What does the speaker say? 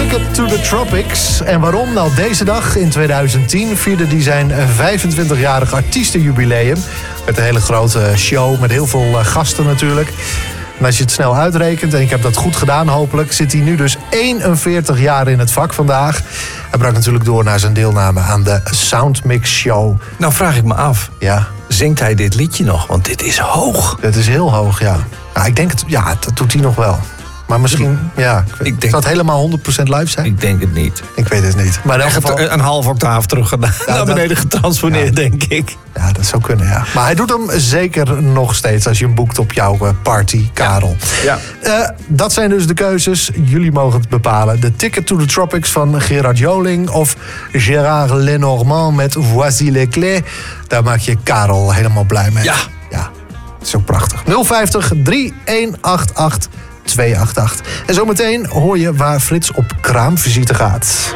Ticket to the Tropics. En waarom? Nou, deze dag in 2010 vierde hij zijn 25-jarig artiestenjubileum. Met een hele grote show, met heel veel gasten natuurlijk. En als je het snel uitrekent, en ik heb dat goed gedaan hopelijk, zit hij nu dus 41 jaar in het vak vandaag. Hij brak natuurlijk door naar zijn deelname aan de Soundmix Show. Nou vraag ik me af, Ja, zingt hij dit liedje nog? Want dit is hoog. het is heel hoog, ja. Nou, ik denk het, ja, dat doet hij nog wel. Maar misschien, ja, Ik denk- zou het helemaal 100% live zijn? Ik denk het niet. Ik weet het niet. Maar in elk geval, Een half octaaf terug naar dat- beneden getransponeerd, denk ik. ja, dat zou kunnen, ja. Maar hij doet hem zeker nog steeds als je hem boekt op jouw party, Karel. Ja. Dat zijn dus de keuzes. Jullie mogen het bepalen. De Ticket to the Tropics van Gerard Joling of Gérard Lenormand met Voici les clés. Daar maak je Karel helemaal blij mee. Ja. Ja, dat is ook prachtig. 050 3188 288. En zometeen hoor je waar Frits op kraamvisite gaat.